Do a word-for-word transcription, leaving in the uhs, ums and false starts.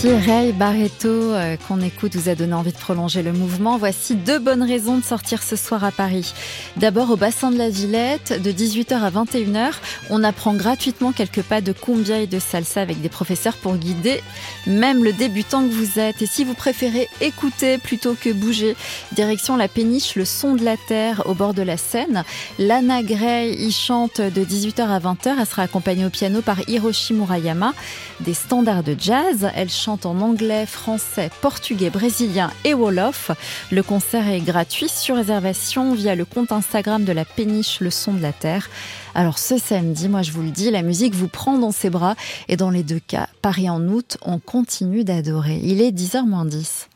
Ray Barretto euh, qu'on écoute vous a donné envie de prolonger le mouvement. Voici deux bonnes raisons de sortir ce soir à Paris. D'abord au bassin de la Villette, de dix-huit heures à vingt et une heures, on apprend gratuitement quelques pas de cumbia et de salsa avec des professeurs pour guider même le débutant que vous êtes. Et si vous préférez écouter plutôt que bouger, direction la péniche, le son de la terre au bord de la Seine. Lana Gray y chante de dix-huit heures à vingt heures. Elle sera accompagnée au piano par Hiroshi Murayama. Des standards de jazz, elle chante en anglais, français, portugais, brésilien et wolof. Le concert est gratuit sur réservation via le compte Instagram de la péniche Le Son de la Terre. Alors ce samedi, moi je vous le dis, la musique vous prend dans ses bras et dans les deux cas, Paris en août, on continue d'adorer. Il est dix heures moins dix.